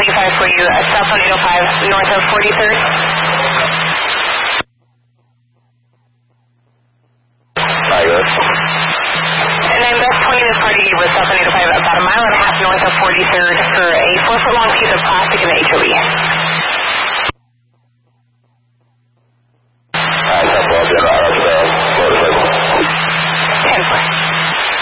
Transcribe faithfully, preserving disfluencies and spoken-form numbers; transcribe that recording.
twenty-five for you, uh, southbound eight oh five, north of forty-third. Tiger. And then best twenty, this party was southbound eight oh five, about a mile and a half north of forty-third for a four-foot-long piece of plastic in the H O V.